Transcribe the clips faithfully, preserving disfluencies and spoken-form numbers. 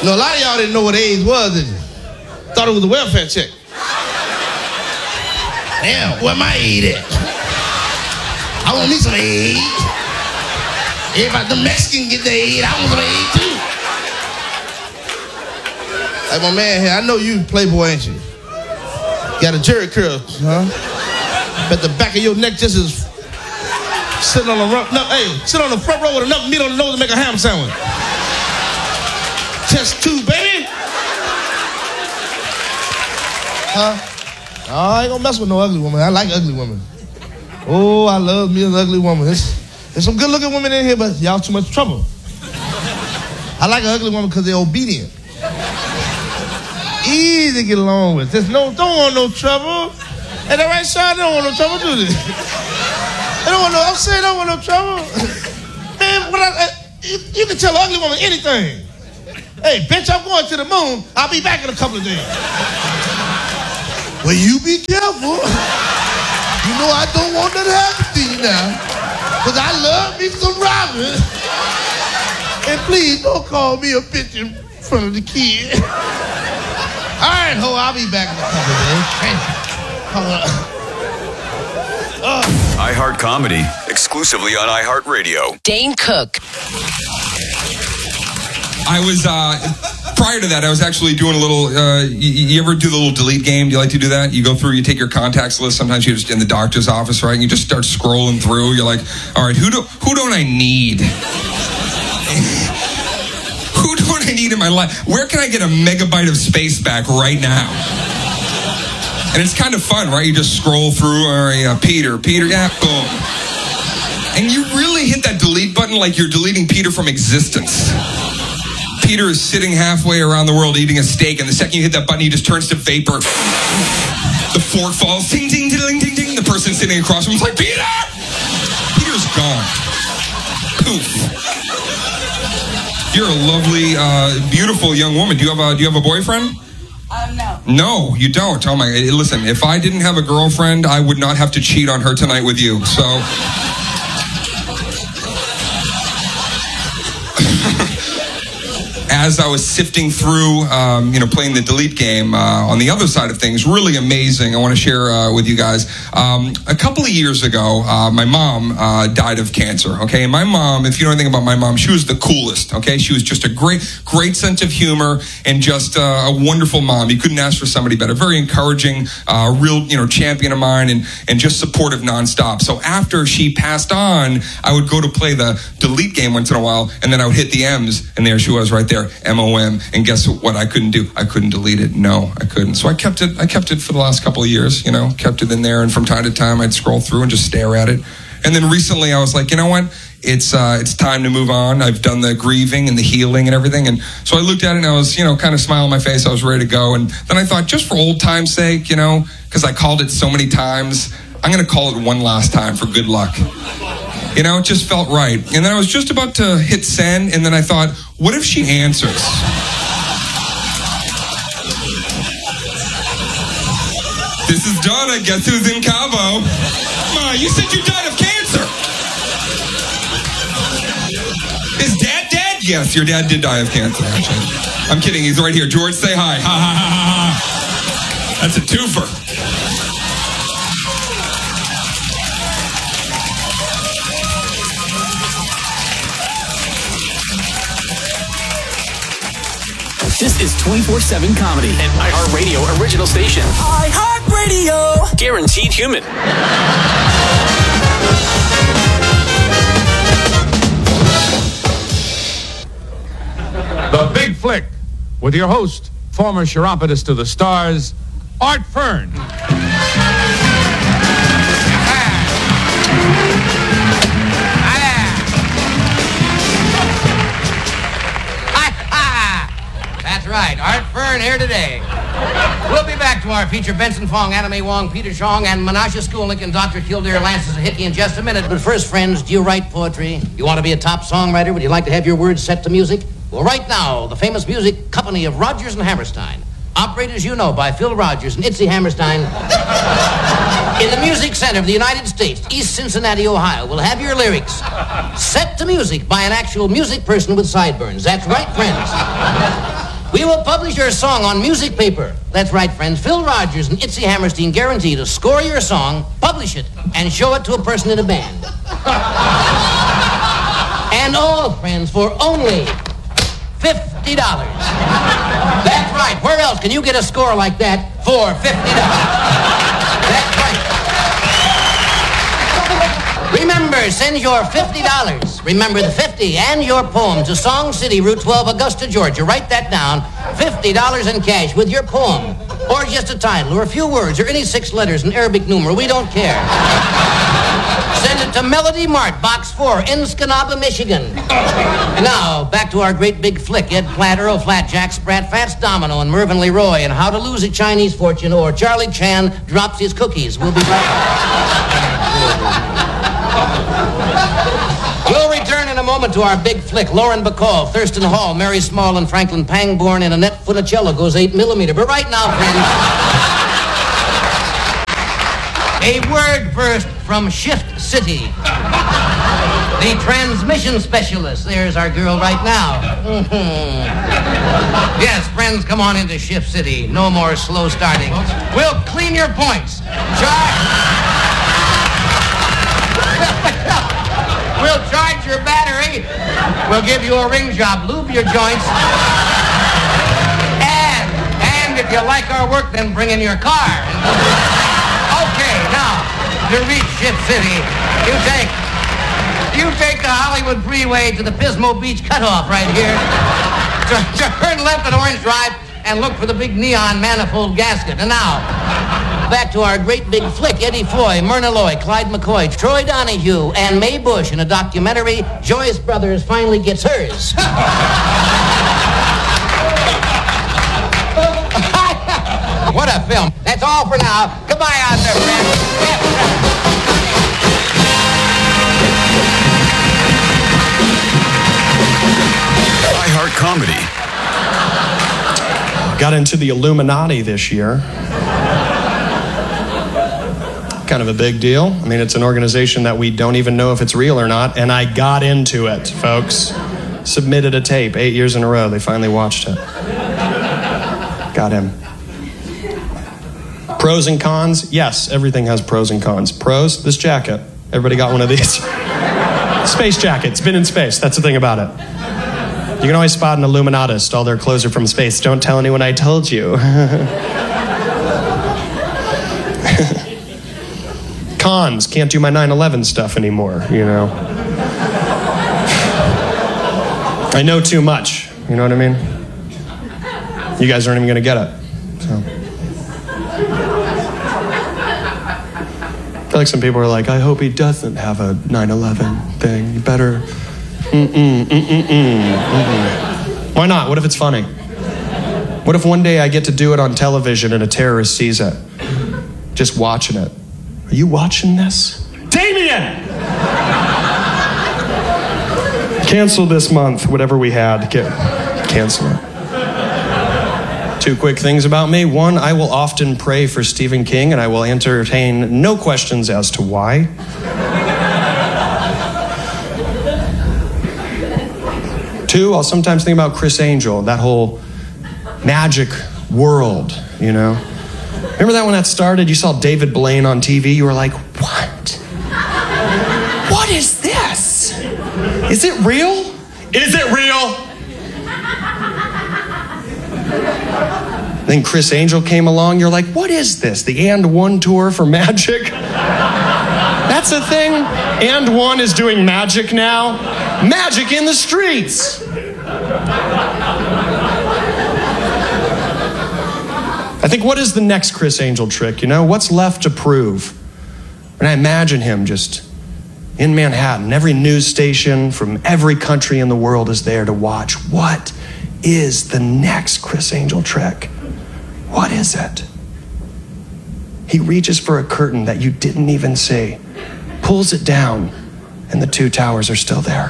You know, a lot of y'all didn't know what AIDS was, did you? Thought it was a welfare check. Damn, where my aid at? I want me some aid. Everybody, the Mexicans get their aid. I want some aid too. Like my man here, I know you Playboy, ain't you? Got a jerry curl, huh? But the back of your neck just is sitting on the front. No, hey, sit on the front row with enough meat on the nose to make a ham sandwich. Test two, baby. Huh? Oh, I ain't gonna mess with no ugly woman. I like ugly women. Oh, I love me an ugly woman. There's, there's some good-looking women in here, but y'all too much trouble. I like an ugly woman because they're obedient. Easy to get along with. There's no, don't want no trouble. And the right side, they don't want no trouble, do they? They don't want no, I'm saying they don't want no trouble. Man, what I, you, you can tell an ugly woman anything. Hey, bitch, I'm going to the moon. I'll be back in a couple of days. Well, you be careful. You know I don't want that to happen to you now. Because I love me some Robin. And please don't call me a bitch in front of the kid. All right, ho, I'll be back in a couple of days. Uh. iHeart Comedy, exclusively on iHeartRadio. Dane Cook. I was, uh, prior to that, I was actually doing a little, uh, you, you ever do the little delete game? Do you like to do that? You go through, you take your contacts list. Sometimes you're just in the doctor's office, right? And you just start scrolling through. You're like, all right, who do, who don't I need? Who don't I need in my life? Where can I get a megabyte of space back right now? And it's kind of fun, right? You just scroll through, all right, uh, Peter, Peter, yeah, boom. And you really hit that delete button like you're deleting Peter from existence. Peter is sitting halfway around the world eating a steak, and the second you hit that button, he just turns to vapor. The fork falls, ding, ding, ding, ding, ding. The person sitting across from him is like, Peter! Peter's gone. Poof. You're a lovely, uh, beautiful young woman. Do you have a, do you have a boyfriend? Um, no. No, you don't. Oh my, listen, if I didn't have a girlfriend, I would not have to cheat on her tonight with you, so. As I was sifting through, um, you know, playing the delete game uh, on the other side of things, really amazing. I want to share uh, with you guys. Um, a couple of years ago, uh, my mom uh, died of cancer, okay? And my mom, if you know anything about my mom, she was the coolest, okay? She was just a great, great sense of humor and just uh, a wonderful mom. You couldn't ask for somebody better. Very encouraging, uh, real, you know, champion of mine and, and just supportive nonstop. So after she passed on, I would go to play the delete game once in a while, and then I would hit the M's, and there she was right there. M O M, and guess what I couldn't do? I couldn't delete it. No, I couldn't. So I kept it, I kept it for the last couple of years, you know, kept it in there, and from time to time I'd scroll through and just stare at it. And then recently I was like, you know what? It's uh, it's time to move on. I've done the grieving and the healing and everything. And so I looked at it and I was, you know, kind of smile on my face. I was ready to go. And then I thought, just for old time's sake, you know, because I called it so many times, I'm going to call it one last time for good luck. You know, it just felt right. And then I was just about to hit send, and then I thought, what if she answers? This is Donna. Guess who's in Cabo? Ma, you said you died of cancer. Is Dad dead? Yes, your dad did die of cancer, actually. I'm kidding. He's right here. George, say hi. Ha, ha, ha, ha, ha. That's a twofer. This is twenty-four seven Comedy, an iHeartRadio original station. iHeartRadio! Guaranteed human. The Big Flick, with your host, former chiropodist to the stars, Art Fern. Right, Art Fern here today. We'll be back to our feature Benson Fong, Anna May Wong, Peter Chong, and Menashe Skulnick and Doctor Kildare Lances Hickey in just a minute. But first, friends, do you write poetry? You want to be a top songwriter? Would you like to have your words set to music? Well, right now, the famous music company of Rodgers and Hammerstein, operated, as you know, by Phil Rogers and Itzy Hammerstein, in the Music Center of the United States, East Cincinnati, Ohio, will have your lyrics set to music by an actual music person with sideburns. That's right, friends. We will publish your song on music paper. That's right, friends. Phil Rogers and Itzy Hammerstein guarantee to score your song, publish it, and show it to a person in a band. And all, friends, for only fifty dollars. That's right. Where else can you get a score like that for fifty dollars? That's right. Remember, send your fifty dollars. Remember the fifty and your poem to Song City, Route twelve, Augusta, Georgia. Write that down. fifty dollars in cash with your poem. Or just a title, or a few words, or any six letters in Arabic numeral. We don't care. Send it to Melody Mart, Box four, Ensconaba, Michigan. And now, back to our great big flick. Ed Platt, Earl Flat, Jack Sprat, Fats Domino, and Mervyn Leroy, and How to Lose a Chinese Fortune, or Charlie Chan Drops His Cookies. We'll be right back. We'll return in a moment to our big flick. Lauren Bacall, Thurston Hall, Mary Small, and Franklin Pangborn, and Annette Funicello goes eight millimeter. But right now, friends, a word first from Shift City. The transmission specialist. There's our girl right now. Mm-hmm. Yes, friends, come on into Shift City. No more slow starting. We'll clean your points. Charge. We'll charge your battery. We'll give you a ring job, lube your joints. And, and if you like our work, then bring in your car. Okay, now, to reach Shift City, you take, you take the Hollywood Freeway to the Pismo Beach cutoff right here. Turn left at Orange Drive and look for the big neon manifold gasket. And now, back to our great big flick. Eddie Foy, Myrna Loy, Clyde McCoy, Troy Donahue, and Mae Bush in a documentary, Joyce Brothers Finally Gets Hers. What a film. That's all for now. Goodbye out there, friends. iHeart Comedy. Got into the Illuminati this year. Kind of a big deal. I mean, it's an organization that we don't even know if it's real or not, and I got into it, folks. Submitted a tape eight years in a row. They finally watched it. Got him. Pros and cons? Yes, everything has pros and cons. Pros, this jacket. Everybody got one of these? Space jacket. It's been in space. That's the thing about it. You can always spot an Illuminatist. All their clothes are from space. Don't tell anyone I told you. Cons, can't do my nine eleven stuff anymore, you know. I know too much, you know what I mean? You guys aren't even going to get it, so. I feel like some people are like, I hope he doesn't have a nine eleven thing. You better, mm-mm, mm-mm, mm-mm. Why not? What if it's funny? What if one day I get to do it on television and a terrorist sees it? Just watching it. Are you watching this? Damien! Cancel this month, whatever we had. Get, cancel it. Two quick things about me. One, I will often pray for Stephen King, and I will entertain no questions as to why. Two, I'll sometimes think about Chris Angel, that whole magic world, you know? Remember that when that started? You saw David Blaine on T V. You were like, what? What is this? Is it real? Is it real? Then Chris Angel came along. You're like, what is this? The And One tour for magic? That's a thing? And One is doing magic now? Magic in the streets. I think, what is the next Chris Angel trick, you know? What's left to prove? And I imagine him just in Manhattan. Every news station from every country in the world is there to watch. What is the next Chris Angel trick? What is it? He reaches for a curtain that you didn't even see, pulls it down, and the two towers are still there.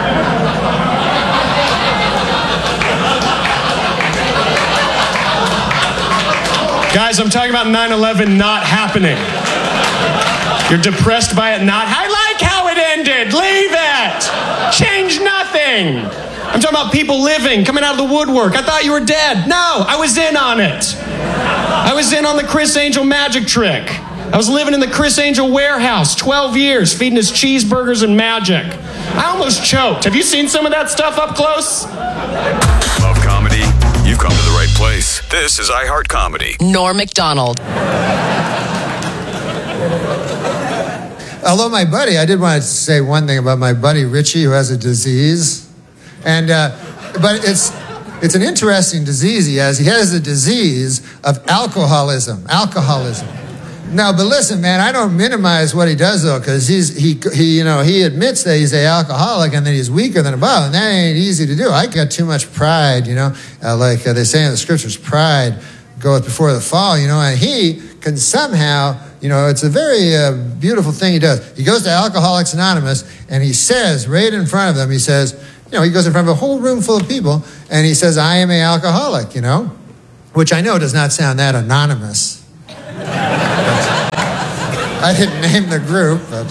Guys, I'm talking about nine eleven not happening. You're depressed by it not. I like how it ended. Leave it. Change nothing. I'm talking about people living, coming out of the woodwork. I thought you were dead. No, I was in on it. I was in on the Criss Angel magic trick. I was living in the Criss Angel warehouse twelve years, feeding his cheeseburgers and magic. I almost choked. Have you seen some of that stuff up close? Love comedy? You've come to the right place. This is iHeart Comedy. Norm Macdonald. Although my buddy, I did want to say one thing about my buddy Richie, who has a disease. And, uh, but it's, it's an interesting disease he has. He has a disease of alcoholism. Alcoholism. No, but listen, man, I don't minimize what he does, though, because he's, he, he, you know, he admits that he's an alcoholic and that he's weaker than a bottle, and that ain't easy to do. I got too much pride, you know, uh, like uh, they say in the scriptures, pride goeth before the fall, you know, and he can somehow, you know, it's a very uh, beautiful thing he does. He goes to Alcoholics Anonymous, and he says, right in front of them, he says, you know, he goes in front of a whole room full of people, and he says, I am an alcoholic, you know, which I know does not sound that anonymous. I didn't name the group, but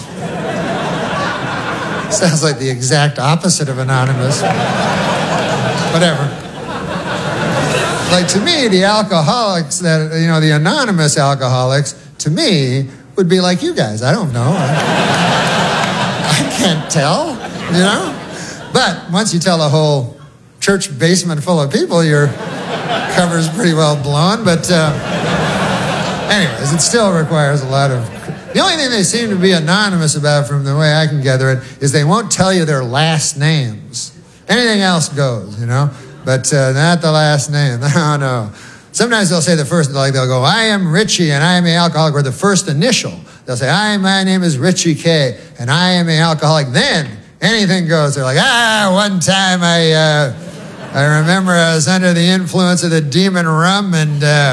sounds like the exact opposite of anonymous. Whatever. Like, to me, the alcoholics that, you know, the anonymous alcoholics, to me, would be like you guys. I don't know. I, I can't tell, you know? But once you tell a whole church basement full of people, your cover's pretty well blown. But uh, anyways, it still requires a lot of... The only thing they seem to be anonymous about, from the way I can gather it, is they won't tell you their last names. Anything else goes, you know? But uh, not the last name. No, no. Sometimes they'll say the first, like they'll go, I am Richie and I am an alcoholic, or the first initial. They'll say, I, my name is Richie K and I am an alcoholic. Then anything goes. They're like, ah, one time I, uh, I remember I was under the influence of the demon rum, and uh,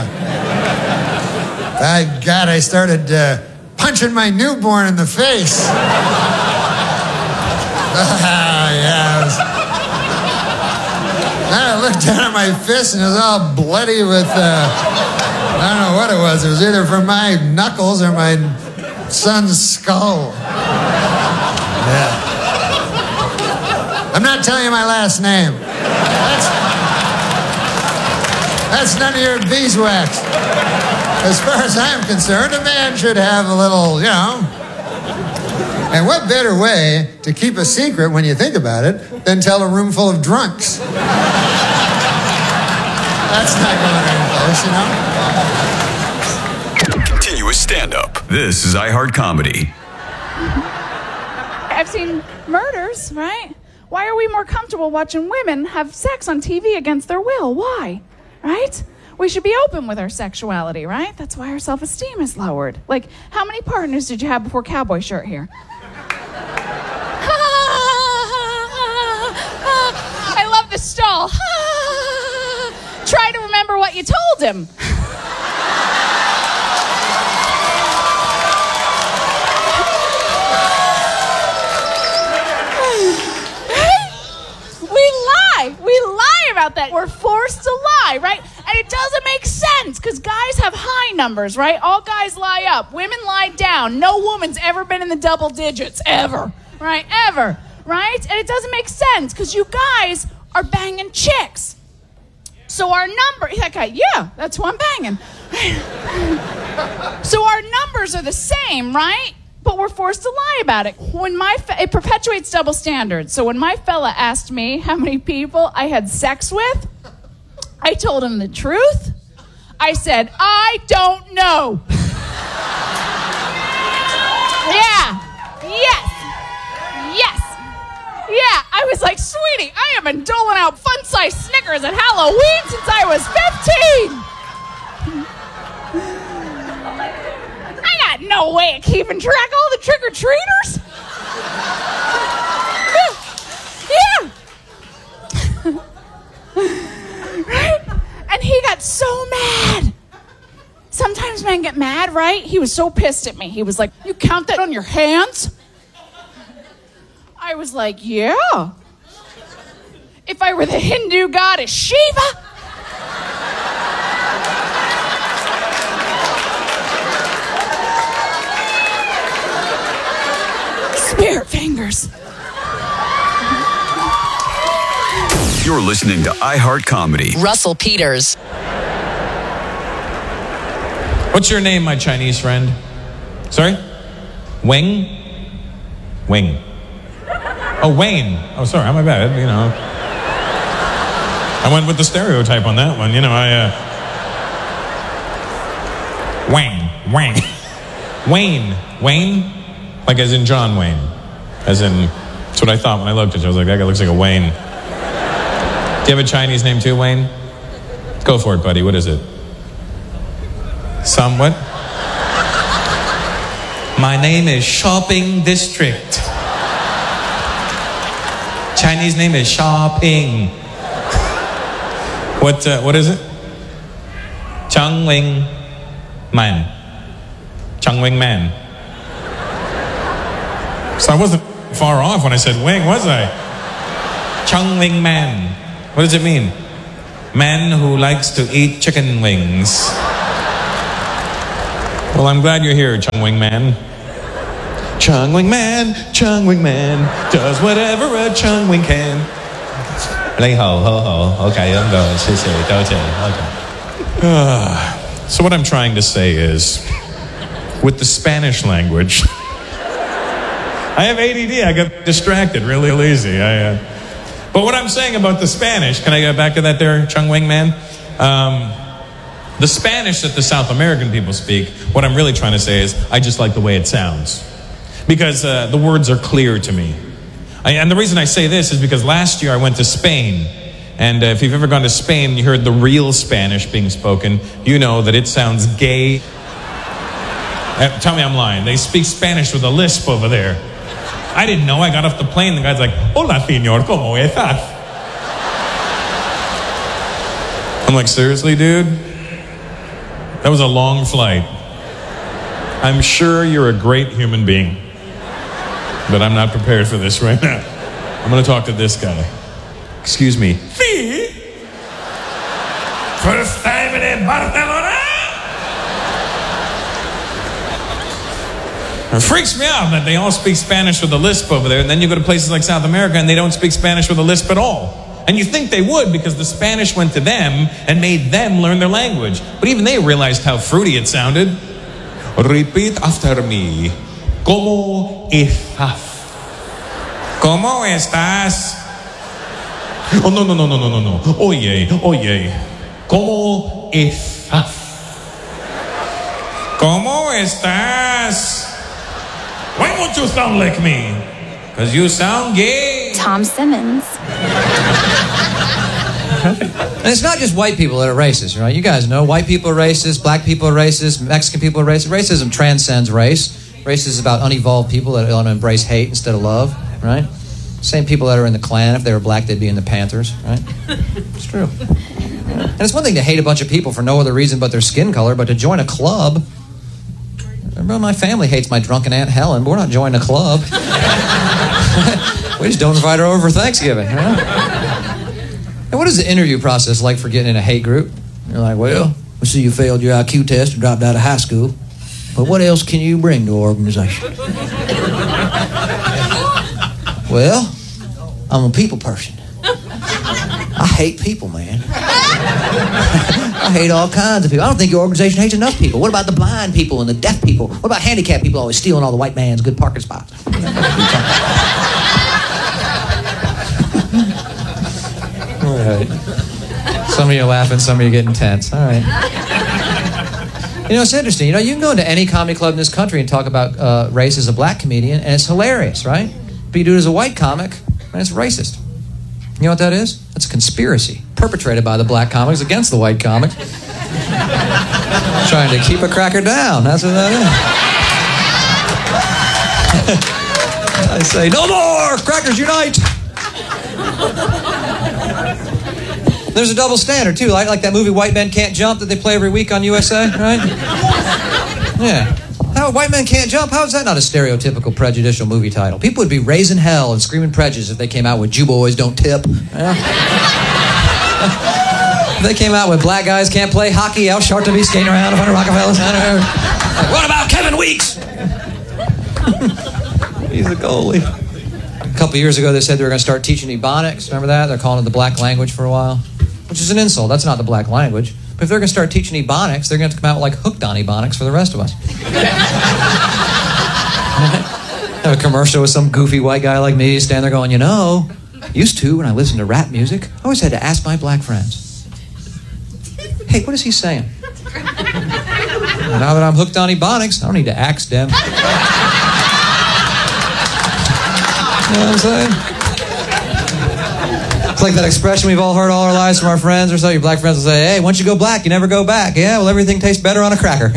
by God, I started uh, punching my newborn in the face. Ah, yeah. It was, I looked down at my fist and it was all bloody with, uh, I don't know what it was. It was either from my knuckles or my son's skull. Yeah. I'm not telling you my last name. That's, that's none of your beeswax. As far as I'm concerned, a man should have a little, you know. And what better way to keep a secret, when you think about it, than tell a room full of drunks? That's not going any place, you know? Continuous stand-up. This is iHeart Comedy. I've seen murders, right? Why are we more comfortable watching women have sex on T V against their will? Why? Right? We should be open with our sexuality, right? That's why our self-esteem is lowered. Like, how many partners did you have before Cowboy Shirt here? I love the stall. Try to remember what you told him. We lie. We lie about that. We're forced to lie, right? And it doesn't make sense because guys have high numbers, right? All guys lie up. Women lie down. No woman's ever been in the double digits, ever, right? Ever, right? And it doesn't make sense because you guys are banging chicks. So our number, that guy, yeah, that's who I'm banging. So our numbers are the same, right? But we're forced to lie about it. When my fe- it perpetuates double standards. So when my fella asked me how many people I had sex with, I told him the truth. I said, I don't know. Yeah. Yes. Yes. Yeah. I was like, sweetie, I have been doling out fun-sized Snickers at Halloween since I was fifteen. I got no way of keeping track of all the trick-or-treaters. Yeah. Right? And he got so mad. Sometimes men get mad, right? He was so pissed at me. He was like, you count that on your hands? I was like, yeah. If I were the Hindu goddess Shiva. Spirit fingers. You're listening to iHeart Comedy. Russell Peters. What's your name, my Chinese friend? Sorry? Wing? Wing. Oh, Wayne. Oh, sorry, my bad, you know. I went with the stereotype on that one, you know, I, uh... Wayne. Wayne. Wayne. Wayne? Like as in John Wayne. As in, that's what I thought when I looked at you. I was like, that guy looks like a Wayne. Do you have a Chinese name too, Wayne? Go for it, buddy. What is it? Some what? My name is Shopping District. Chinese name is Shopping. What, uh, what is it? Chang Wing Man. Chang Wing Man. So I wasn't far off when I said wing, was I? Chang Wing Man. What does it mean? Man who likes to eat chicken wings. Well, I'm glad you're here, Chung Wing Man. Chung Wing Man, Chung Wing Man, does whatever a Chung Wing can. Like ho, ho, ho. Okay, I'm going. Okay. So what I'm trying to say is, with the Spanish language, I have A D D. I got distracted really easy. I, uh, but what I'm saying about the Spanish, can I get back to that there, Chung Wing Man? Um, the Spanish that the South American people speak, what I'm really trying to say is, I just like the way it sounds. Because uh, the words are clear to me. I, and the reason I say this is because last year I went to Spain. And uh, if you've ever gone to Spain and you heard the real Spanish being spoken, you know that it sounds gay. Uh, tell me I'm lying. They speak Spanish with a lisp over there. I didn't know. I got off the plane. The guy's like, "Hola, señor, ¿cómo estás?" I'm like, seriously, dude? That was a long flight. I'm sure you're a great human being, but I'm not prepared for this right now. I'm going to talk to this guy. Excuse me. Sí. First time in Barcelona? It freaks me out that they all speak Spanish with a lisp over there, and then you go to places like South America and they don't speak Spanish with a lisp at all. And you think they would because the Spanish went to them and made them learn their language. But even they realized how fruity it sounded. Repeat after me. ¿Cómo estás? ¿Cómo estás? Oh, no, no, no, no, no, no, no. Oye, oye. ¿Cómo estás? ¿Cómo estás? Why won't you sound like me? Because you sound gay. Tom Simmons. And it's not just white people that are racist, right? You guys know white people are racist, black people are racist, Mexican people are racist. Racism transcends race. Race is about unevolved people that want to embrace hate instead of love, right? Same people that are in the Klan, if they were black, they'd be in the Panthers, right? It's true. And it's one thing to hate a bunch of people for no other reason but their skin color, but to join a club... My family hates my drunken Aunt Helen, but we're not joining a club. We just don't invite her over for Thanksgiving, you know? And what is the interview process like for getting in a hate group? You're like, well, we see you failed your I Q test and dropped out of high school, but what else can you bring to our organization? Well, I'm a people person. I hate people, man. I hate all kinds of people. I don't think your organization hates enough people. What about the blind people and the deaf people? What about handicapped people always stealing all the white man's good parking spots? All right. Some of you are laughing, some of you are getting tense. All right. You know, it's interesting. You know, you can go into any comedy club in this country and talk about uh, race as a black comedian, and it's hilarious, right? But you do it as a white comic, and it's racist. You know what that is? That's a conspiracy perpetrated by the black comics against the white comics. Trying to keep a cracker down. That's what that is. I say, no more! Crackers unite! There's a double standard, too. Like, like that movie White Men Can't Jump that they play every week on U S A, right? Yeah. How White Men Can't Jump? How is that not a stereotypical prejudicial movie title? People would be raising hell and screaming prejudice if they came out with Jew boys don't tip. Yeah. If they came out with black guys can't play hockey, Al Sharpton be skating around in front of Rockefeller Center. Like, what about Kevin Weeks? He's a goalie. A couple years ago, they said they were going to start teaching Ebonics. Remember that? They're calling it the black language for a while, which is an insult. That's not the black language. But if they're going to start teaching Ebonics, they're going to have to come out with, like, hooked on Ebonics for the rest of us. Have a commercial with some goofy white guy like me standing there going, you know, used to, when I listened to rap music, I always had to ask my black friends, hey, what is he saying? Now that I'm hooked on Ebonics, I don't need to ask them. You know what I'm saying? It's like that expression we've all heard all our lives from our friends or so. Your black friends will say, hey, once you go black, you never go back. Yeah, well, everything tastes better on a cracker.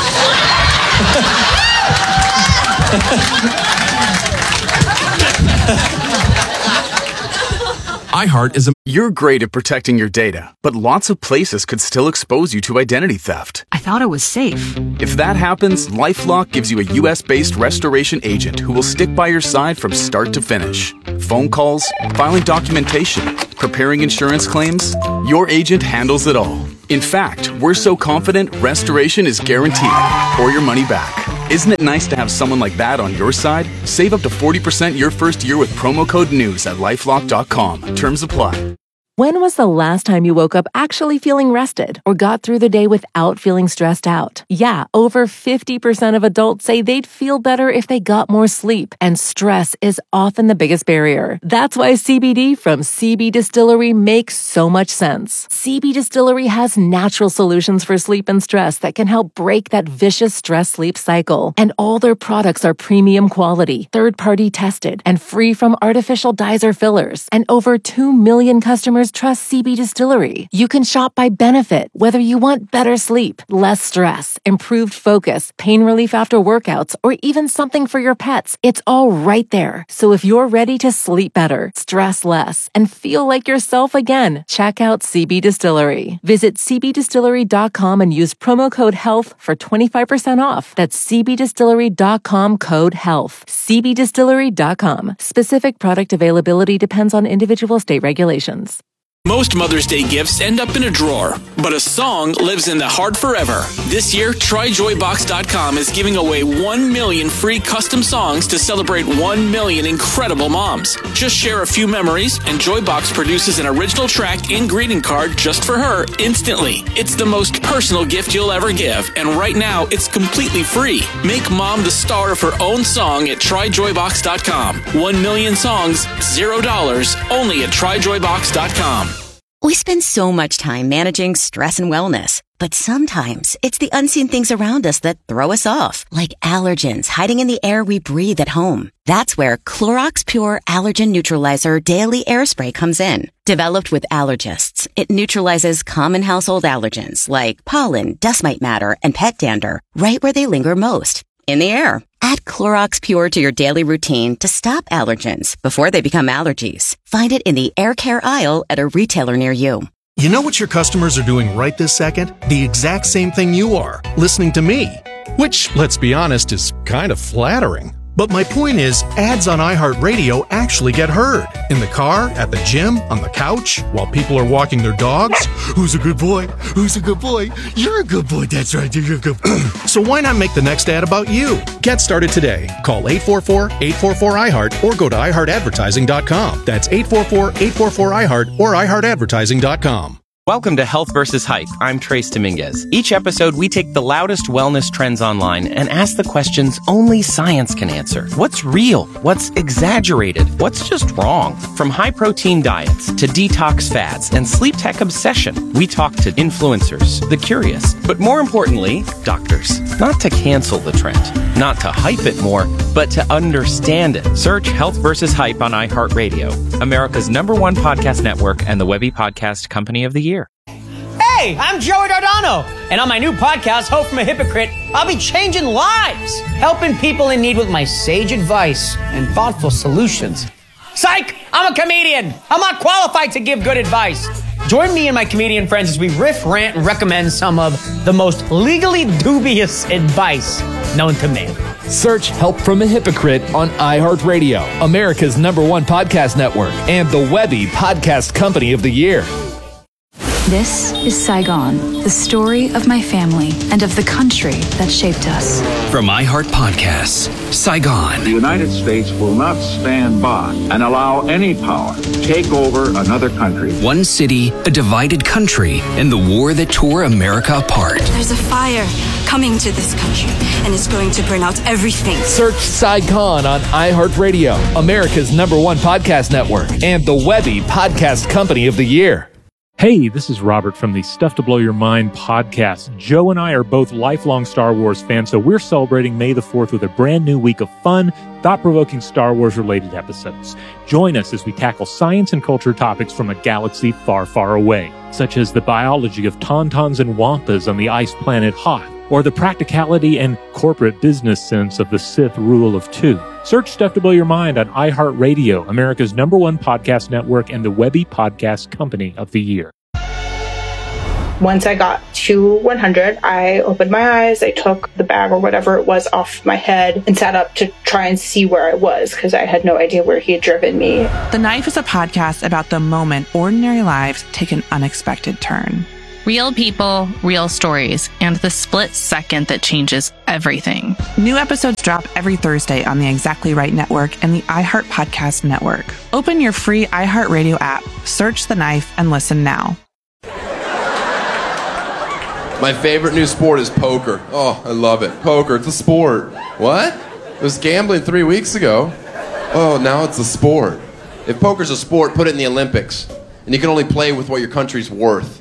iHeart is a... You're great at protecting your data, but lots of places could still expose you to identity theft. I thought it was safe. If that happens, LifeLock gives you a U S-based restoration agent who will stick by your side from start to finish. Phone calls, filing documentation, preparing insurance claims, your agent handles it all. In fact, we're so confident restoration is guaranteed or your money back. Isn't it nice to have someone like that on your side? Save up to forty percent your first year with promo code NEWS at lifelock dot com. Terms apply. When was the last time you woke up actually feeling rested or got through the day without feeling stressed out? Yeah, over fifty percent of adults say they'd feel better if they got more sleep, and stress is often the biggest barrier. That's why C B D from C B Distillery makes so much sense. C B Distillery has natural solutions for sleep and stress that can help break that vicious stress-sleep cycle. And all their products are premium quality, third-party tested, and free from artificial dyes or fillers. And over two million customers trust C B Distillery. You can shop by benefit, whether you want better sleep, less stress, improved focus, pain relief after workouts, or even something for your pets. It's all right there. So if you're ready to sleep better, stress less, and feel like yourself again, check out C B Distillery. Visit c b distillery dot com and use promo code HEALTH for twenty-five percent off. That's c b distillery dot com code HEALTH. c b distillery dot com. Specific product availability depends on individual state regulations. Most Mother's Day gifts end up in a drawer, but a song lives in the heart forever. This year, try joy box dot com is giving away one million free custom songs to celebrate one million incredible moms. Just share a few memories, and Joybox produces an original track and greeting card just for her instantly. It's the most personal gift you'll ever give, and right now, it's completely free. Make mom the star of her own song at try joy box dot com. One million songs, zero dollars, only at try joy box dot com. We spend so much time managing stress and wellness, but sometimes it's the unseen things around us that throw us off, like allergens hiding in the air we breathe at home. That's where Clorox Pure Allergen Neutralizer Daily Air Spray comes in. Developed with allergists, it neutralizes common household allergens like pollen, dust mite matter, and pet dander right where they linger most, in the air. Add Clorox Pure to your daily routine to stop allergens before they become allergies. Find it in the air care aisle at a retailer near you. You know what your customers are doing right this second? The exact same thing you are, listening to me. Which, let's be honest, is kind of flattering. But my point is, ads on iHeartRadio actually get heard. In the car, at the gym, on the couch, while people are walking their dogs. Who's a good boy? Who's a good boy? You're a good boy. That's right. You're a good boy. So why not make the next ad about you? Get started today. Call eight four four, eight four four, I heart or go to i heart advertising dot com. That's eight four four, eight four four, I heart or i heart advertising dot com. Welcome to Health versus Hype. I'm Trace Dominguez. Each episode, we take the loudest wellness trends online and ask the questions only science can answer. What's real? What's exaggerated? What's just wrong? From high-protein diets to detox fads and sleep tech obsession, we talk to influencers, the curious, but more importantly, doctors. Not to cancel the trend, not to hype it more, but to understand it. Search Health versus Hype on iHeartRadio, America's number one podcast network and the Webby Podcast Company of the Year. Hey, I'm Joey Dardano, and on my new podcast, Hope from a Hypocrite, I'll be changing lives, helping people in need with my sage advice and thoughtful solutions. Psych! I'm a comedian. I'm not qualified to give good advice. Join me and my comedian friends as we riff, rant, and recommend some of the most legally dubious advice known to man. Search Help from a Hypocrite on iHeartRadio, America's number one podcast network, and the Webby Podcast Company of the Year. This is Saigon, the story of my family and of the country that shaped us. From iHeart Podcasts, Saigon. The United States will not stand by and allow any power to take over another country. One city, a divided country, and the war that tore America apart. There's a fire coming to this country, and it's going to burn out everything. Search Saigon on iHeartRadio, America's number one podcast network, and the Webby Podcast Company of the Year. Hey, this is Robert from the Stuff to Blow Your Mind podcast. Joe and I are both lifelong Star Wars fans, so we're celebrating May the fourth with a brand new week of fun, thought-provoking Star Wars-related episodes. Join us as we tackle science and culture topics from a galaxy far, far away, such as the biology of tauntauns and wampas on the ice planet Hoth, or the practicality and corporate business sense of the Sith Rule of Two. Search Stuff to Blow Your Mind on iHeartRadio, America's number one podcast network and the Webby Podcast Company of the Year. Once I got to one hundred, I opened my eyes, I took the bag or whatever it was off my head and sat up to try and see where I was because I had no idea where he had driven me. The Knife is a podcast about the moment ordinary lives take an unexpected turn. Real people, real stories, and the split second that changes everything. New episodes drop every Thursday on the Exactly Right Network and the iHeart Podcast Network. Open your free iHeartRadio app, search The Knife, and listen now. My favorite new sport is poker. Oh, I love it. Poker, it's a sport. What? It was gambling three weeks ago. Oh, now it's a sport. If poker's a sport, put it in the Olympics. And you can only play with what your country's worth.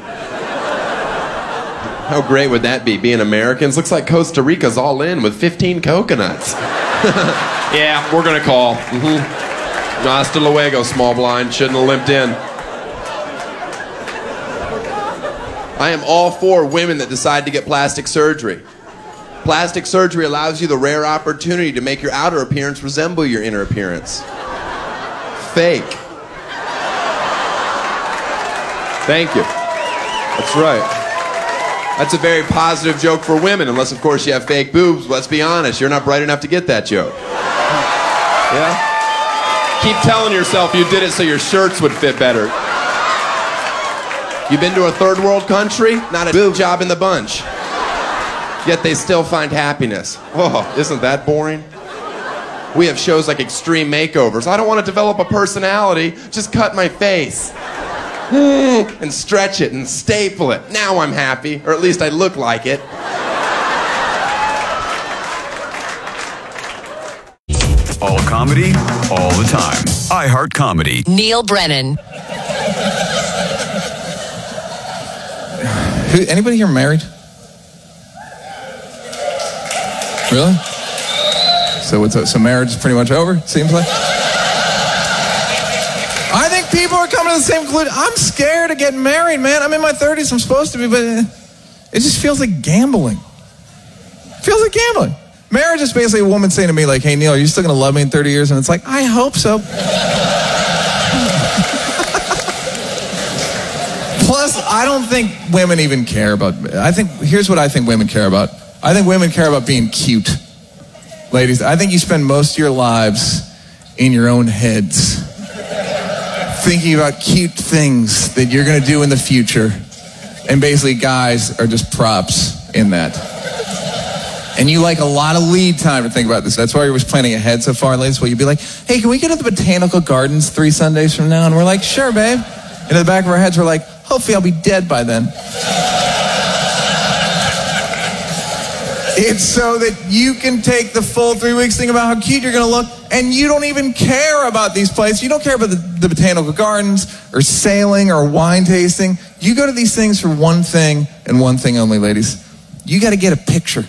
How great would that be, being Americans? Looks like Costa Rica's all in with fifteen coconuts. Yeah, we're gonna call. Mm-hmm. Hasta luego, small blind. Shouldn't have limped in. I am all for women that decide to get plastic surgery. Plastic surgery allows you the rare opportunity to make your outer appearance resemble your inner appearance. Fake. Thank you. That's right. That's a very positive joke for women, unless, of course, you have fake boobs. Let's be honest, you're not bright enough to get that joke. Yeah? Keep telling yourself you did it so your shirts would fit better. You been to a third world country? Not a boob job in the bunch. Yet they still find happiness. Oh, isn't that boring? We have shows like Extreme Makeovers. I don't want to develop a personality, just cut my face. And stretch it and staple it. Now I'm happy, or at least I look like it. All comedy, all the time. iHeart Comedy. Neil Brennan. Who, anybody here married? Really? So what's so marriage is pretty much over, seems like? I think people are coming to the same conclusion. I'm scared of getting married, man. I'm in my thirties, I'm supposed to be, but it just feels like gambling. It feels like gambling. Marriage is basically a woman saying to me, like, hey, Neil, are you still going to love me in thirty years? And it's like, I hope so. Plus, I don't think women even care about, I think, here's what I think women care about. I think women care about being cute. Ladies, I think you spend most of your lives in your own heads, thinking about cute things that you're going to do in the future. And basically, guys are just props in that. And you like a lot of lead time to think about this. That's why you're planning ahead so far, ladies. Well, you'd be like, hey, can we go to the Botanical Gardens three Sundays from now? And we're like, sure, babe. And in the back of our heads, we're like, hopefully I'll be dead by then. It's so that you can take the full three weeks, think about how cute you're going to look, and you don't even care about these places. You don't care about the, the Botanical Gardens or sailing or wine tasting. You go to these things for one thing and one thing only, ladies. You got to get a picture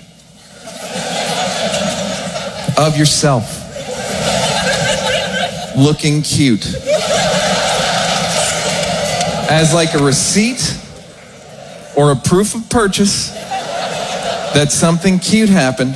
of yourself looking cute as like a receipt or a proof of purchase that something cute happened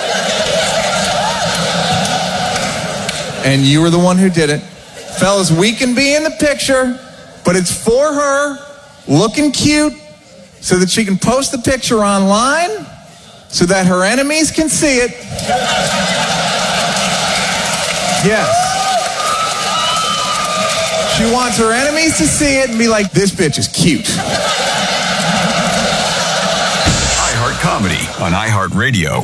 and you were the one who did it. Fellas, we can be in the picture, but it's for her looking cute so that she can post the picture online so that her enemies can see it. Yes. She wants her enemies to see it and be like, this bitch is cute. iHeart Comedy on iHeartRadio.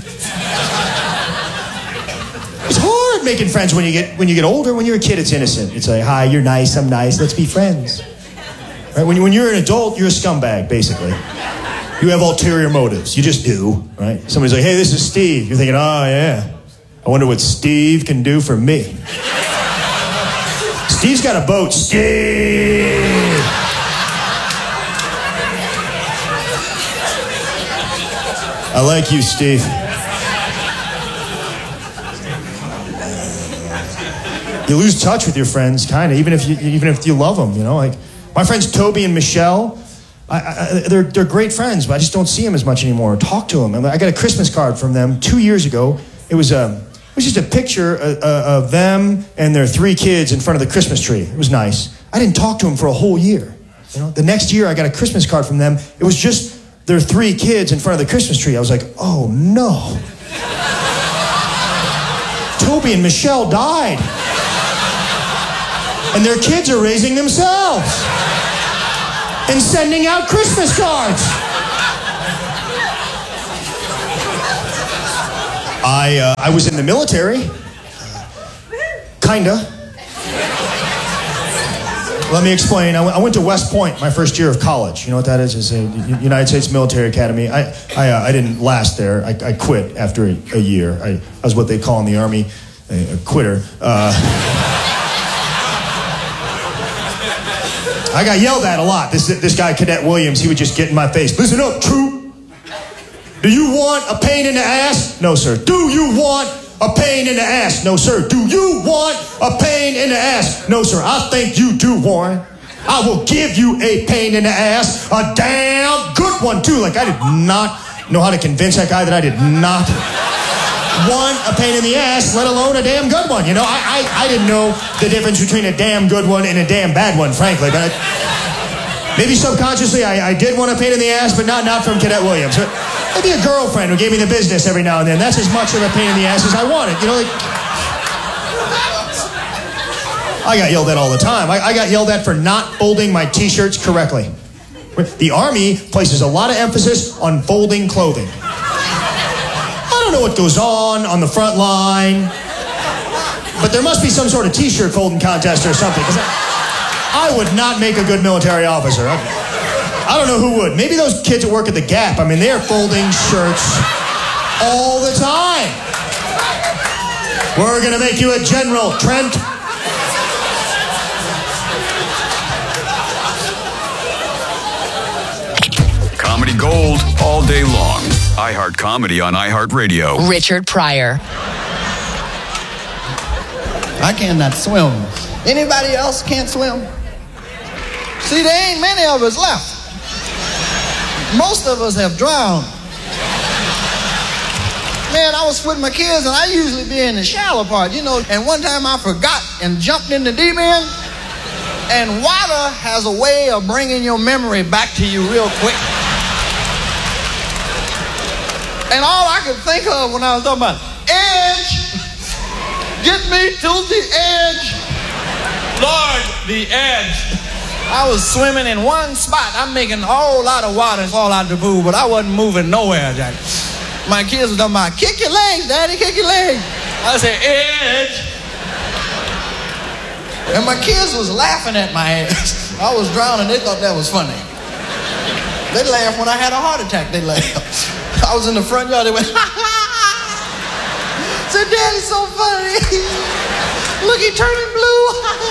It's hard making friends when you get when you get older. When you're a kid, it's innocent. It's like, hi, you're nice, I'm nice, let's be friends. Right? When, you, when you're an adult, you're a scumbag, basically. You have ulterior motives. You just do, right? Somebody's like, hey, this is Steve. You're thinking, oh, yeah. I wonder what Steve can do for me. Steve's got a boat. Steve! I like you, Steve. You lose touch with your friends, kind of, even if you even if you love them, you know. Like my friends Toby and Michelle, I, I, they're they're great friends, but I just don't see them as much anymore. Talk to them. I got a Christmas card from them two years ago. It was a it was just a picture of, of them and their three kids in front of the Christmas tree. It was nice. I didn't talk to them for a whole year. You know, the next year I got a Christmas card from them. It was just their three kids in front of the Christmas tree. I was like, oh no. Toby and Michelle died. And their kids are raising themselves and sending out Christmas cards. I uh, I was in the military, kinda. Let me explain. I, w- I went to West Point my first year of college. You know what that is? It's a United States Military Academy. I I, uh, I didn't last there. I, I quit after a, a year. I, I was what they call in the Army a, a quitter. Uh, I got yelled at a lot. This this guy, Cadet Williams, he would just get in my face. Listen up, troop. Do you want a pain in the ass? No, sir. Do you want a pain in the ass? No, sir. Do you want a pain in the ass? No, sir. I think you do, Warren. I will give you a pain in the ass. A damn good one, too. Like, I did not know how to convince that guy that I did not want a pain in the ass, let alone a damn good one. You know, I, I, I didn't know the difference between a damn good one and a damn bad one, frankly. But I, maybe subconsciously I, I did want a pain in the ass, but not, not from Cadet Williams. But maybe a girlfriend who gave me the business every now and then. That's as much of a pain in the ass as I wanted. You know, like... I got yelled at all the time. I, I got yelled at for not folding my t-shirts correctly. The Army places a lot of emphasis on folding clothing. I don't know what goes on on the front line, but there must be some sort of t-shirt folding contest or something, because I, I would not make a good military officer. I, I don't know who would. Maybe those kids that work at the Gap. I mean, they're folding shirts all the time. We're going to make you a general, Trent. Comedy gold all day long. iHeart Comedy on iHeartRadio. Richard Pryor. I cannot swim. Anybody else can't swim? See, there ain't many of us left. Most of us have drowned. Man, I was with my kids, and I usually be in the shallow part, you know. And one time I forgot and jumped in the deep end. And water has a way of bringing your memory back to you real quick. And all I could think of when I was talking about edge, get me to the edge. Lord, the edge. I was swimming in one spot. I'm making a whole lot of water fall out the pool, but I wasn't moving nowhere, Jack. My kids were talking about, kick your legs, Daddy, kick your legs. I said, edge. And my kids was laughing at my ass. I was drowning. They thought that was funny. They laughed when I had a heart attack. They laughed. I was in the front yard. They went, ha ha ha. Said, Daddy's so funny. Look, he turning blue.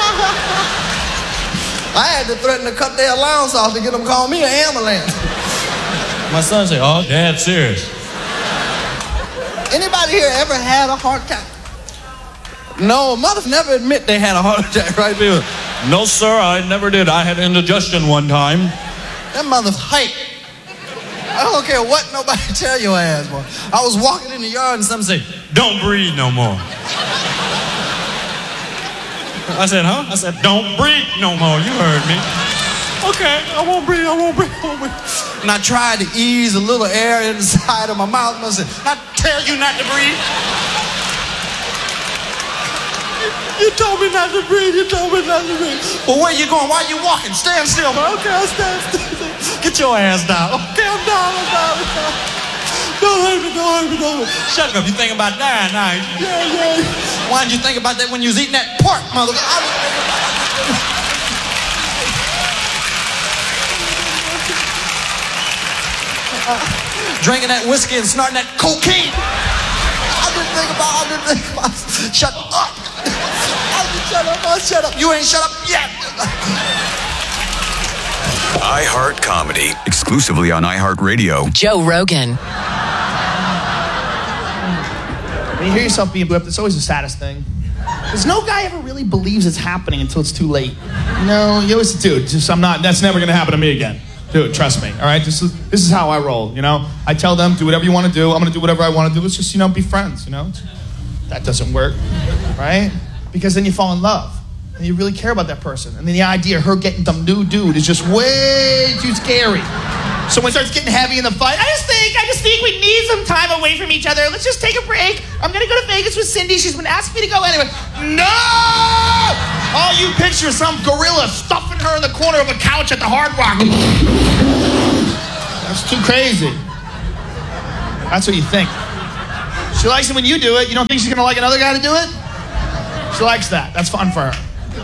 I had to threaten to cut their allowance off to get them to call me an ambulance. My son said, oh, Dad's serious. Anybody here ever had a heart attack? No, mothers never admit they had a heart attack, right, people? No, sir, I never did. I had indigestion one time. That mother's hype. I don't care what nobody tell your ass, boy. I was walking in the yard and somebody said, don't breathe no more. I said, huh? I said, don't breathe no more. You heard me. Okay, I won't breathe, I won't breathe, I won't breathe. And I tried to ease a little air inside of my mouth, and I said, I tell you not to breathe. You told me not to breathe. You told me not to breathe. Well, where you going? Why are you walking? Stand still. Okay, I'll stand still. Get your ass down. Okay, I'm down. I'm down. I'm down. Don't hurt me. Don't hurt me. Don't hurt me. Shut up. You think about dying now. Yeah, yeah. Why didn't you think about that when you was eating that pork, mother? I was thinking about Uh, drinking that whiskey and snorting that cocaine. I didn't think about, I didn't think about, shut up. I didn't shut up, I'll shut up. You ain't shut up yet. iHeart Comedy, exclusively on iHeartRadio. Joe Rogan. When you hear yourself being whipped, it's always the saddest thing. Because no guy ever really believes it's happening until it's too late. You know, you always, dude, just, I'm not, that's never gonna happen to me again. Dude, trust me, all right? This is this is how I roll, you know? I tell them, do whatever you want to do. I'm going to do whatever I want to do. Let's just, you know, be friends, you know? That doesn't work, right? Because then you fall in love, and you really care about that person. And then the idea of her getting some new dude is just way too scary. So when it starts getting heavy in the fight, I just think, I just think we need some time away from each other. Let's just take a break. I'm going to go to Vegas with Cindy. She's been asking me to go anyway. No! All you picture some gorilla stuffing her in the corner of a couch at the Hard Rock. That's too crazy. That's what you think. She likes it when you do it. You don't think she's going to like another guy to do it? She likes that. That's fun for her.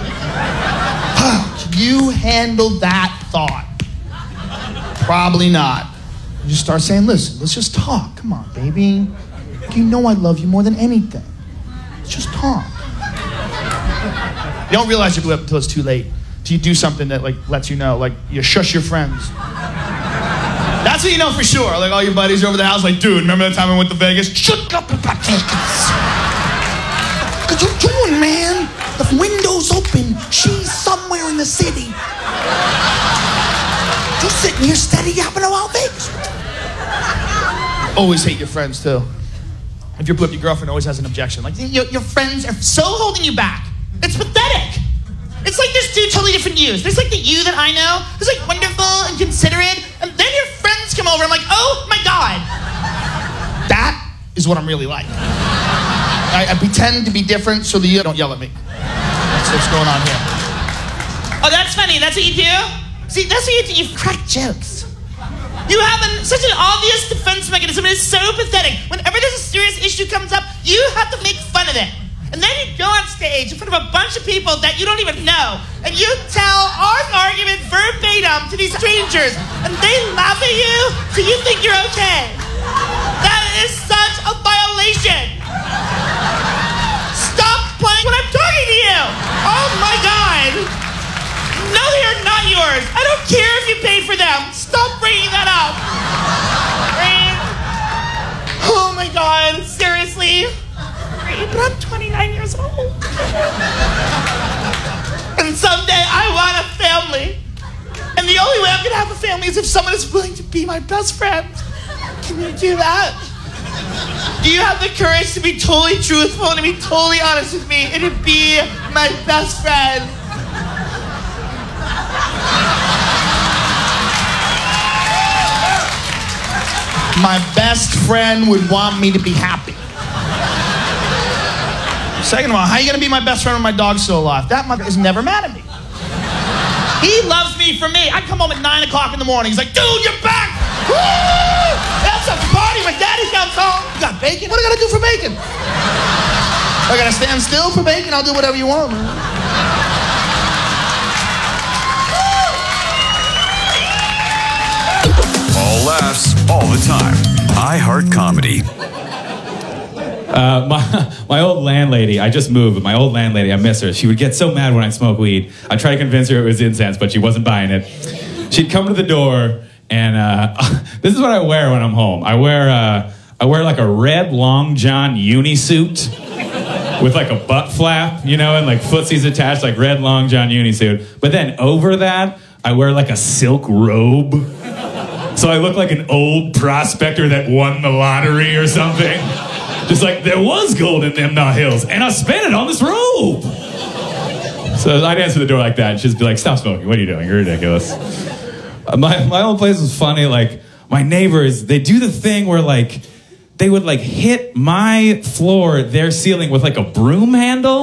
You handle that thought. Probably not. You just start saying, listen, let's just talk. Come on, baby. You know I love you more than anything. Let's just talk. You don't realize you blew up until it's too late. Till you do something that like lets you know, like you shush your friends. That's what you know for sure. Like all your buddies are over the house, like, dude, remember that time I went to Vegas? Shut up about Vegas. What you doing, man? The window's open. She's somewhere in the city. You sitting here steady yapping about Vegas. Always hate your friends too. If you're with your girlfriend, always has an objection. Like your, your friends are so holding you back. It's pathetic. It's like there's two totally different yous. There's like the you that I know, who's like wonderful and considerate, and then your friends come over. I'm like, oh my god, that is what I'm really like. I, I pretend to be different so that you don't yell at me. That's what's going on here. Oh, that's funny. That's what you do. See, that's what you do. You crack jokes. You have an, such an obvious defense mechanism. It is so pathetic. Whenever there's a serious issue comes up, you have to make fun of it. And then you go on stage in front of a bunch of people that you don't even know, and you tell our argument verbatim to these strangers, and they laugh at you, so you think you're okay. That is such a violation. Stop playing when I'm talking to you. Oh my God. No, they are not yours. I don't care if you paid for them. Stop bringing that up. Right? Oh my God, seriously? But I'm twenty-nine years old. And someday I want a family. And the only way I'm gonna have a family is if someone is willing to be my best friend. Can you do that? Do you have the courage to be totally truthful and to be totally honest with me and to be my best friend? My best friend would want me to be happy. Second of all, how are you gonna be my best friend when my dog's still alive? That mother is never mad at me. He loves me for me. I come home at nine o'clock in the morning. He's like, dude, you're back! Woo! That's a party when Daddy comes home. You got bacon? What do I gotta do for bacon? I gotta stand still for bacon? I'll do whatever you want, man. All laughs, all the time. iHeart Comedy. Uh, my, my old landlady, I just moved, but my old landlady, I miss her. She would get so mad when I smoke weed. I tried to convince her it was incense, but she wasn't buying it. She'd come to the door, and uh, this is what I wear when I'm home. I wear uh, I wear like a red long john uni suit with like a butt flap, you know, and like footsies attached, like red long john uni suit. But then over that, I wear like a silk robe. So I look like an old prospector that won the lottery or something. Just like, there was gold in them not hills, and I spent it on this robe. So I'd answer the door like that, and she'd be like, stop smoking, what are you doing? You're ridiculous. Uh, my, my old place was funny, like, my neighbors, they do the thing where, like, they would, like, hit my floor, their ceiling with, like, a broom handle.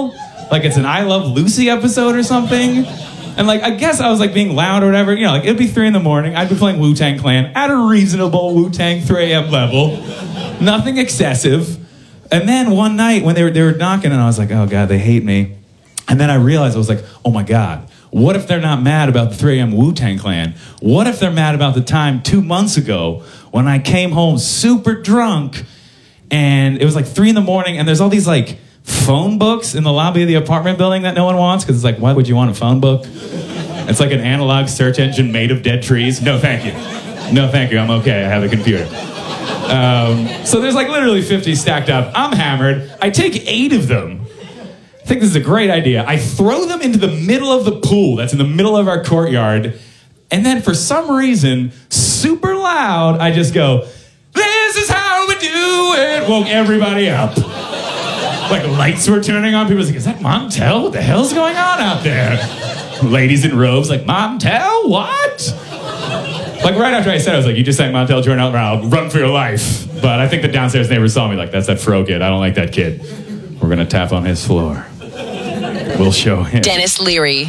like it's an I Love Lucy episode or something. And like, I guess I was like being loud or whatever. You know, like it'd be three in the morning. I'd be playing Wu-Tang Clan at a reasonable Wu-Tang three a.m. level. Nothing excessive. And then one night when they were, they were knocking and I was like, oh God, they hate me. And then I realized, I was like, oh my God, what if they're not mad about the three a.m. Wu-Tang Clan? What if they're mad about the time two months ago when I came home super drunk and it was like three in the morning and there's all these like phone books in the lobby of the apartment building that no one wants because it's like, why would you want a phone book? It's like an analog search engine made of dead trees. No, thank you. No, thank you. I'm okay. I have a computer. Um, so there's like literally fifty stacked up. I'm hammered. I take eight of them. I think this is a great idea. I throw them into the middle of the pool that's in the middle of our courtyard. And then for some reason, super loud, I just go, this is how we do it. Woke everybody up. Like lights were turning on. People were like, is that Montel? What the hell's going on out there? Ladies in robes like, Montel? What? Like right after I said it, I was like, you just sang Montel Jordan out loud, run for your life. But I think the downstairs neighbors saw me like, that's that fro kid. I don't like that kid. We're going to tap on his floor. We'll show him. Dennis Leary.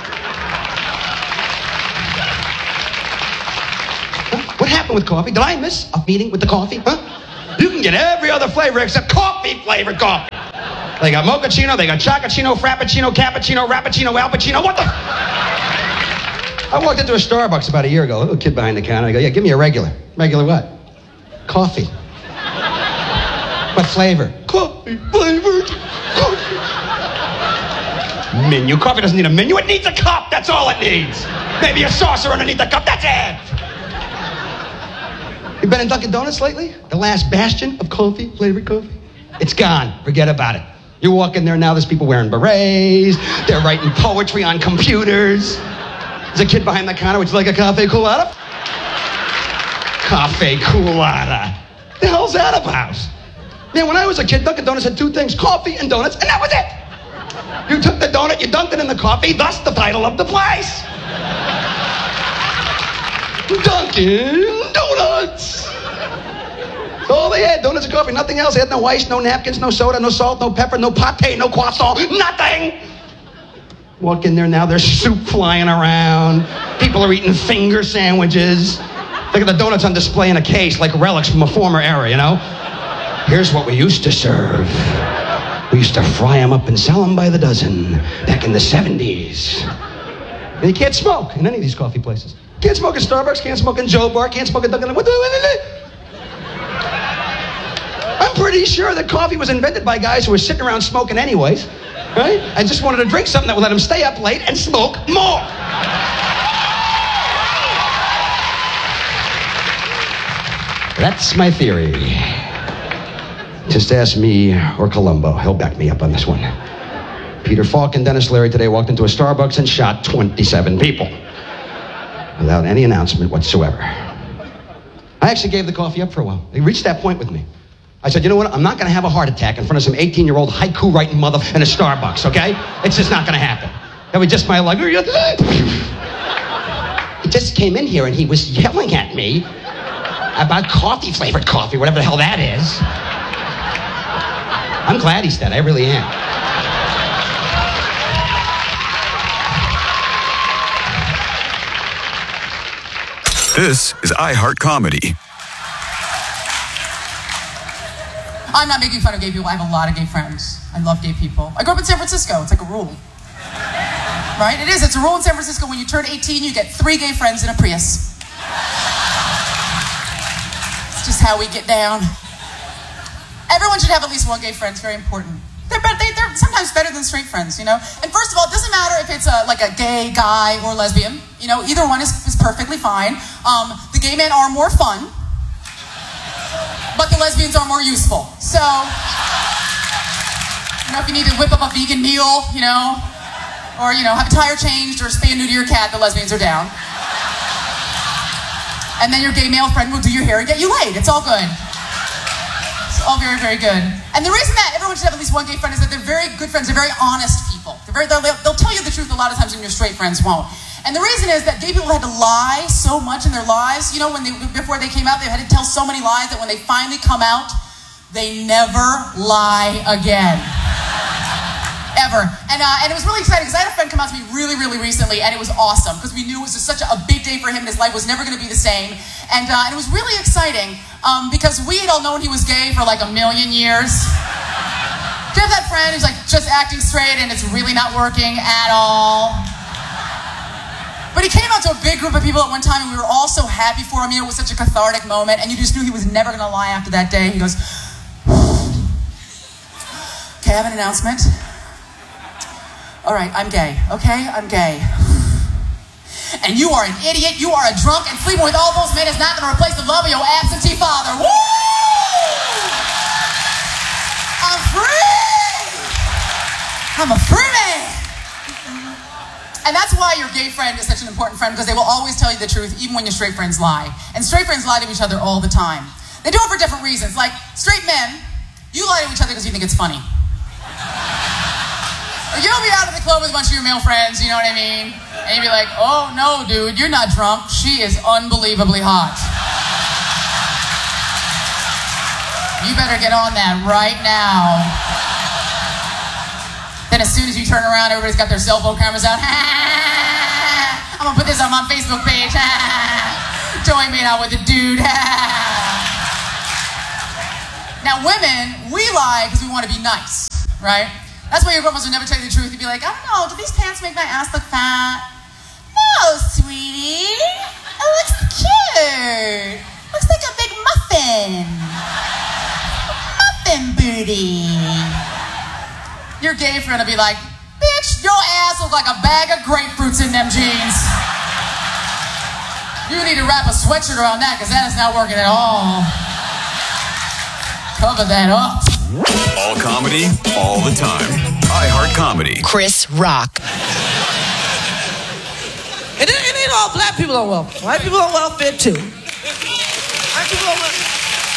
What happened with coffee? Did I miss a meeting with the coffee? Huh? You can get every other flavor except coffee-flavored coffee. They got mochaccino, they got chocochino, frappuccino, cappuccino, rappuccino, al pacino. What the? I walked into a Starbucks about a year ago. A little kid behind the counter. I go, yeah, give me a regular. Regular what? Coffee. What flavor? Coffee flavored. Coffee. Menu. Coffee doesn't need a menu. It needs a cup. That's all it needs. Maybe a saucer underneath the cup. That's it. You been in Dunkin' Donuts lately? The last bastion of coffee, flavored coffee? It's gone. Forget about it. You walk in there now, there's people wearing berets. They're writing poetry on computers. There's a kid behind the counter. Would you like a cafe colada? Cafe colada. The hell's that about? Man, when I was a kid, Dunkin' Donuts had two things, coffee and donuts, and that was it. You took the donut, you dunked it in the coffee, thus the title of the place. Dunkin' Donuts. That's all they had, donuts and coffee, nothing else. They had no ice, no napkins, no soda, no salt, no pepper, no pate, no croissant, nothing. Walk in there now, there's soup flying around. People are eating finger sandwiches. Look at the donuts on display in a case like relics from a former era, you know? Here's what we used to serve. We used to fry them up and sell them by the dozen back in the seventies. And you can't smoke in any of these coffee places. Can't smoke at Starbucks, can't smoke in Joe Bar, can't smoke at Dunkin'. What the? I'm pretty sure that coffee was invented by guys who were sitting around smoking anyways, right? I just wanted to drink something that would let them stay up late and smoke more. That's my theory. Just ask me or Columbo. He'll back me up on this one. Peter Falk and Dennis Leary today walked into a Starbucks and shot twenty-seven people without any announcement whatsoever. I actually gave the coffee up for a while. He reached that point with me. I said, you know what? I'm not going to have a heart attack in front of some eighteen-year-old haiku-writing mother in a Starbucks, okay? It's just not going to happen. That was just my luck. He just came in here and he was yelling at me about coffee-flavored coffee, whatever the hell that is. I'm glad he's dead. I really am. This is iHeart Comedy. I'm not making fun of gay people. I have a lot of gay friends. I love gay people. I grew up in San Francisco. It's like a rule. Right? It is. It's a rule in San Francisco. When you turn eighteen, you get three gay friends in a Prius. It's just how we get down. Everyone should have at least one gay friend. It's very important. They're, they, they're sometimes better than straight friends, you know? And first of all, it doesn't matter if it's a, like a gay guy or lesbian. You know, either one is, is perfectly fine. Um, the gay men are more fun, but the lesbians are more useful. So, you know, if you need to whip up a vegan meal, you know, or, you know, have a tire changed or spay and neuter your cat, the lesbians are down. And then your gay male friend will do your hair and get you laid. It's all good. It's all very, very good. And the reason that everyone should have at least one gay friend is that they're very good friends. They're very honest people. They're very, they'll, they'll tell you the truth a lot of times when your straight friends won't. And the reason is that gay people had to lie so much in their lives. You know, when they, before they came out, they had to tell so many lies that when they finally come out, they never lie again. whatever. And uh, and it was really exciting because I had a friend come out to me really, really recently, and it was awesome because we knew it was just such a, a big day for him and his life was never going to be the same. And, uh, and it was really exciting um, because we had all known he was gay for like a million years. Do you have that friend who's like just acting straight and it's really not working at all? But he came out to a big group of people at one time and we were all so happy for him. You know, it was such a cathartic moment and you just knew he was never going to lie after that day. He goes, okay, I have an announcement. All right, I'm gay, okay? I'm gay. And you are an idiot, you are a drunk, and sleeping with all those men is not going to replace the love of your absentee father. Woo! I'm free! I'm a free man! And that's why your gay friend is such an important friend, because they will always tell you the truth, even when your straight friends lie. And straight friends lie to each other all the time. They do it for different reasons. Like, straight men, you lie to each other because you think it's funny. You'll be out at the club with a bunch of your male friends, you know what I mean? And you'll be like, oh no, dude, you're not drunk. She is unbelievably hot. You better get on that right now. Then as soon as you turn around, everybody's got their cell phone cameras out. I'm gonna put this on my Facebook page. Joey made out with a dude. Now women, we lie because we want to be nice, right? That's why your girlfriends will never tell you the truth. You'd be like, I don't know, do these pants make my ass look fat? No, sweetie. It looks cute. Looks like a big muffin. Muffin booty. Your gay friend will be like, bitch, your ass looks like a bag of grapefruits in them jeans. You need to wrap a sweatshirt around that because that is not working at all. Cover that up. All comedy, all the time. iHeart Comedy. Chris Rock. It ain't, it ain't all black people on welfare. White people on welfare too. White people on welfare.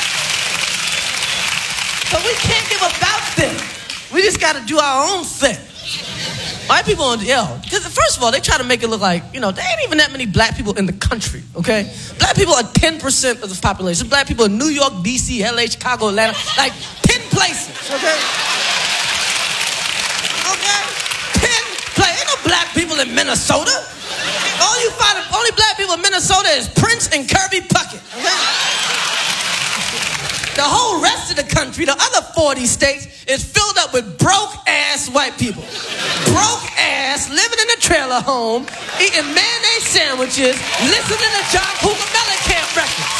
But we can't give about them. We just got to do our own thing. White people on, yo, because first of all, they try to make it look like, you know, there ain't even that many black people in the country, okay? Black people are ten percent of the population. Black people in New York, D C, L A, Chicago, Atlanta, like ten places, okay? Okay? ten places. Ain't no black people in Minnesota. All you find, only black people in Minnesota is Prince and Kirby Puckett, okay? The whole rest of the country, the other forty states, is filled up with broke-ass white people. Broke-ass, living in a trailer home, eating mayonnaise sandwiches, listening to John Cougar Mellencamp records.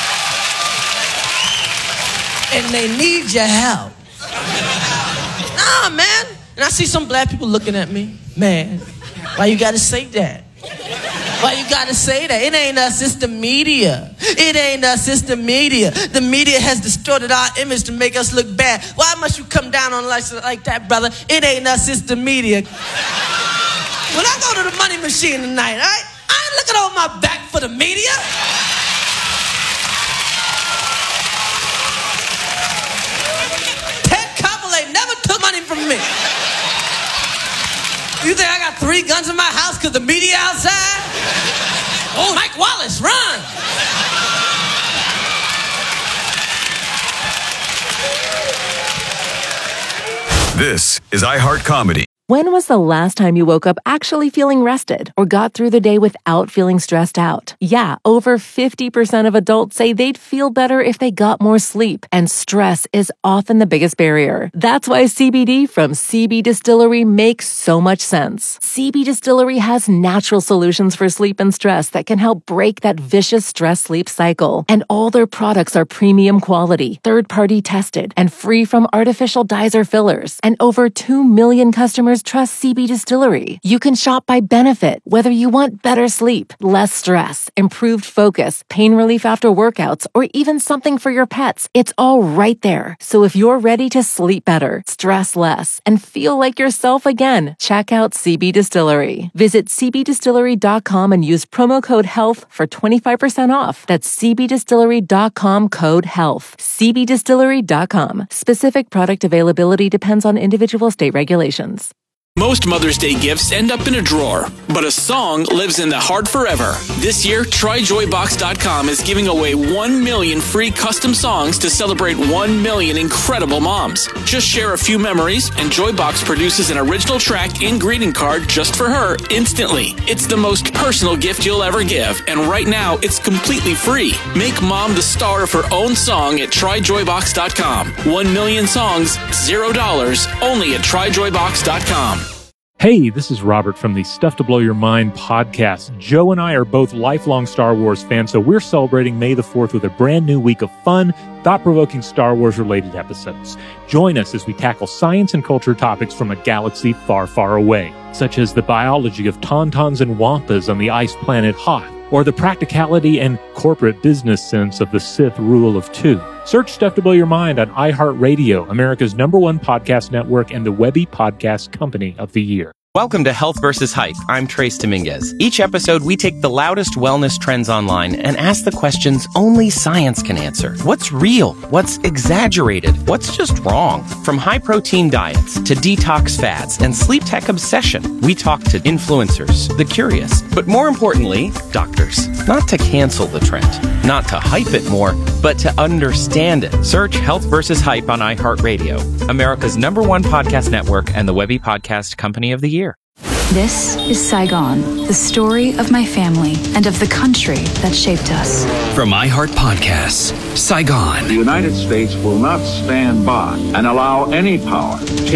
And they need your help. Nah, man. And I see some black people looking at me. Man, why you gotta say that? Why you gotta say that? It ain't us, it's the media. It ain't us, it's the media. The media has distorted our image to make us look bad. Why must you come down on us like that, brother? It ain't us, it's the media. When I go to the money machine tonight, right? I ain't looking over my back for the media. Ted Koppel ain't never took money from me. You think I got three guns in my house because the media outside? Oh, Mike Wallace, run! This is iHeart Comedy. When was the last time you woke up actually feeling rested or got through the day without feeling stressed out? Yeah, over fifty percent of adults say they'd feel better if they got more sleep, and stress is often the biggest barrier. That's why C B D from C B Distillery makes so much sense. C B Distillery has natural solutions for sleep and stress that can help break that vicious stress-sleep cycle. And all their products are premium quality, third-party tested, and free from artificial dyes or fillers. And over two million customers trust C B Distillery. You can shop by benefit, whether you want better sleep, less stress, improved focus, pain relief after workouts, or even something for your pets. It's all right there. So if you're ready to sleep better, stress less, and feel like yourself again, check out C B Distillery. Visit c b distillery dot com and use promo code HEALTH for twenty-five percent off. That's c b distillery dot com code HEALTH. c b distillery dot com. Specific product availability depends on individual state regulations. Most Mother's Day gifts end up in a drawer, but a song lives in the heart forever. This year, try joy box dot com is giving away one million free custom songs to celebrate one million incredible moms. Just share a few memories, and Joybox produces an original track and greeting card just for her instantly. It's the most personal gift you'll ever give, and right now, it's completely free. Make mom the star of her own song at try joy box dot com. One million songs, zero dollars, only at try joy box dot com. Hey, this is Robert from the Stuff to Blow Your Mind podcast. Joe and I are both lifelong Star Wars fans, so we're celebrating May the fourth with a brand new week of fun, thought-provoking Star Wars-related episodes. Join us as we tackle science and culture topics from a galaxy far, far away, such as the biology of tauntauns and wampas on the ice planet Hoth, or the practicality and corporate business sense of the Sith rule of two. Search Stuff to Blow Your Mind on iHeartRadio, America's number one podcast network and the Webby Podcast Company of the Year. Welcome to Health versus Hype. I'm Trace Dominguez. Each episode, we take the loudest wellness trends online and ask the questions only science can answer. What's real? What's exaggerated? What's just wrong? From high-protein diets to detox fads and sleep tech obsession, we talk to influencers, the curious, but more importantly, doctors. Not to cancel the trend, not to hype it more, but to understand it. Search Health versus Hype on iHeartRadio, America's number one podcast network and the Webby Podcast Company of the Year. This is Saigon, the story of my family and of the country that shaped us. From iHeart Podcasts, Saigon. The United States will not stand by and allow any power